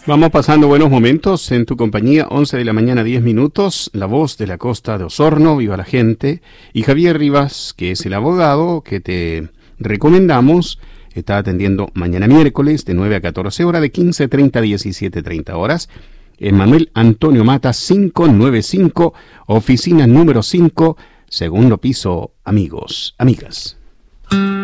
Vamos pasando buenos momentos en tu compañía, 11 de la mañana, 10 minutos, la voz de la costa de Osorno, viva la gente, y Javier Rivas, que es el abogado que te recomendamos, está atendiendo mañana miércoles de 9 a 14 horas, de 15:30 a 17:30 horas, en Manuel Antonio Mata 595, oficina número 5, segundo piso, amigos, amigas.